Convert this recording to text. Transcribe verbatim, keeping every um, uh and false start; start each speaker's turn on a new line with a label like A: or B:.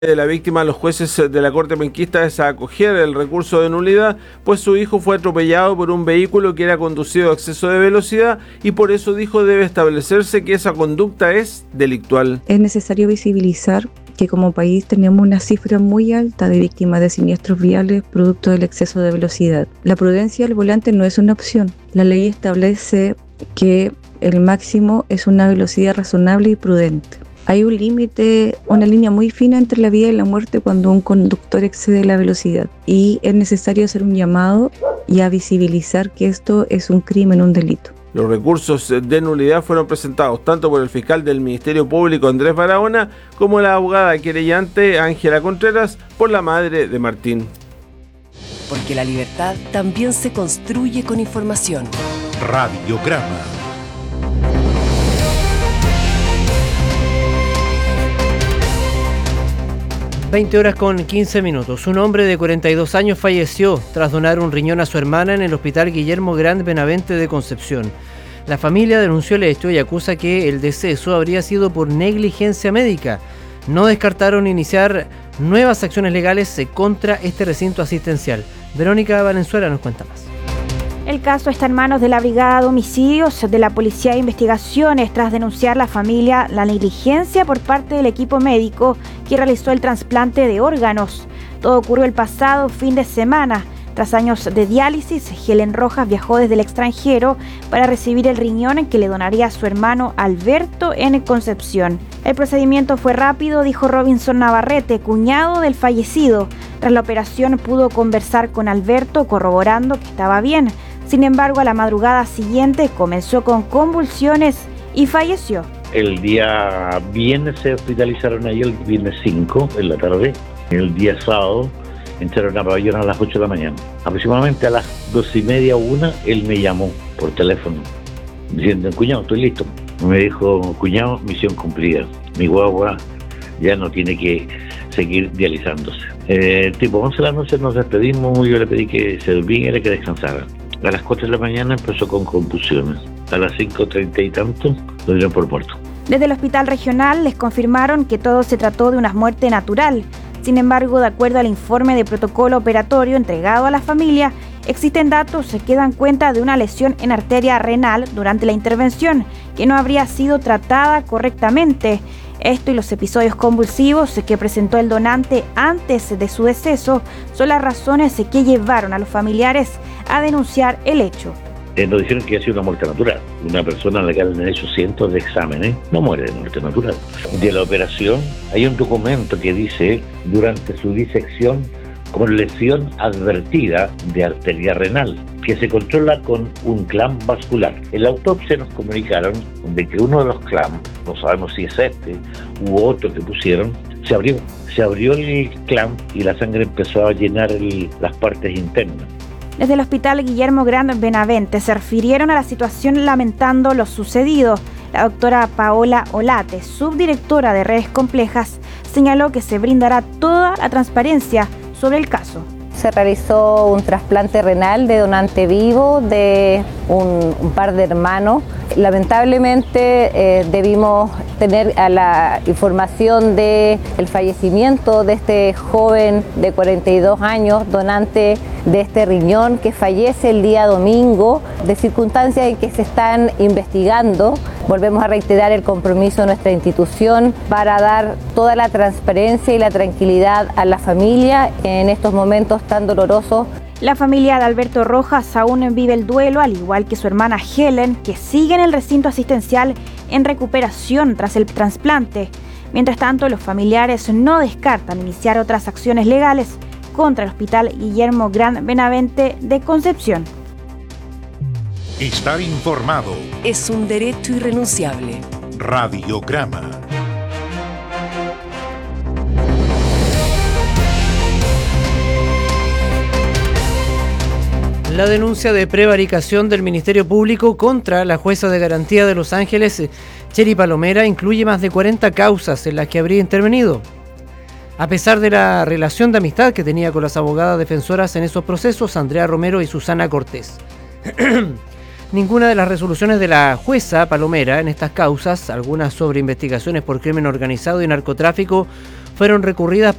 A: De la víctima, los jueces de la Corte Penquista es a acoger el recurso de nulidad, pues su hijo fue atropellado por un vehículo que era conducido a exceso de velocidad y por eso dijo debe establecerse que esa conducta es delictual.
B: Es necesario visibilizar que como país tenemos una cifra muy alta de víctimas de siniestros viales producto del exceso de velocidad. La prudencia al volante no es una opción. La ley establece que el máximo es una velocidad razonable y prudente. Hay un límite, una línea muy fina entre la vida y la muerte cuando un conductor excede la velocidad y es necesario hacer un llamado y a visibilizar que esto es un crimen, un delito.
A: Los recursos de nulidad fueron presentados tanto por el fiscal del Ministerio Público Andrés Barahona como la abogada querellante Ángela Contreras por la madre de Martín.
C: Porque la libertad también se construye con información.
D: Radiograma.
E: veinte horas con quince minutos. Un hombre de cuarenta y dos años falleció tras donar un riñón a su hermana en el Hospital Guillermo Grant Benavente de Concepción. La familia denunció el hecho y acusa que el deceso habría sido por negligencia médica. No descartaron iniciar nuevas acciones legales contra este recinto asistencial. Verónica Valenzuela nos cuenta más.
F: El caso está en manos de la Brigada de Homicidios de la Policía de Investigaciones tras denunciar la familia la negligencia por parte del equipo médico que realizó el trasplante de órganos. Todo ocurrió el pasado fin de semana. Tras años de diálisis, Helen Rojas viajó desde el extranjero para recibir el riñón que le donaría a su hermano Alberto en Concepción. El procedimiento fue rápido, dijo Robinson Navarrete, cuñado del fallecido. Tras la operación pudo conversar con Alberto corroborando que estaba bien. Sin embargo, a la madrugada siguiente comenzó con convulsiones y falleció.
G: El día viernes se hospitalizaron ahí, el viernes cinco en la tarde. El día sábado entraron a pabellón a las ocho de la mañana. Aproximadamente a las doce y media o una, él me llamó por teléfono diciendo, cuñado, estoy listo. Me dijo, cuñado, misión cumplida. Mi guagua ya no tiene que seguir dializándose. Eh, tipo once de la noche nos despedimos, yo le pedí que se durmiera, que descansara. A las cuatro de la mañana empezó con convulsiones. A las cinco treinta y tanto lo dieron por muerto.
F: Desde el hospital regional les confirmaron que todo se trató de una muerte natural. Sin embargo, de acuerdo al informe de protocolo operatorio entregado a la familia, existen datos que dan cuenta de una lesión en arteria renal durante la intervención, que no habría sido tratada correctamente. Esto y los episodios convulsivos que presentó el donante antes de su deceso son las razones que llevaron a los familiares a denunciar el hecho.
G: Eh, nos dijeron que ha sido una muerte natural. Una persona a la que han hecho cientos de exámenes no muere de muerte natural. De la operación hay un documento que dice, durante su disección, con lesión advertida de arteria renal, que se controla con un clamp vascular. En la autopsia nos comunicaron de que uno de los clamps, no sabemos si es este u otro que pusieron, se abrió. Se abrió el clamp y la sangre empezó a llenar el, las partes internas.
F: Desde el Hospital Guillermo Grant Benavente se refirieron a la situación lamentando lo sucedido. La doctora Paola Olate, subdirectora de Redes Complejas, señaló que se brindará toda la transparencia sobre el caso.
H: Se realizó un trasplante renal de donante vivo de un, un par de hermanos. Lamentablemente eh, debimos tener a la información del fallecimiento de este joven de cuarenta y dos años, donante de este riñón, que fallece el día domingo, de circunstancias en que se están investigando. Volvemos a reiterar el compromiso de nuestra institución para dar toda la transparencia y la tranquilidad a la familia en estos momentos tan dolorosos.
F: La familia de Alberto Rojas aún vive el duelo, al igual que su hermana Helen, que sigue en el recinto asistencial en recuperación tras el trasplante. Mientras tanto, los familiares no descartan iniciar otras acciones legales contra el Hospital Guillermo Grant Benavente de Concepción.
D: Estar informado
C: es un derecho irrenunciable.
D: Radiograma.
E: La denuncia de prevaricación del Ministerio Público contra la jueza de garantía de Los Ángeles, Cheri Palomera, incluye más de cuarenta causas en las que habría intervenido. A pesar de la relación de amistad que tenía con las abogadas defensoras en esos procesos, Andrea Romero y Susana Cortés. Ninguna de las resoluciones de la jueza Palomera en estas causas, algunas sobre investigaciones por crimen organizado y narcotráfico, fueron recurridas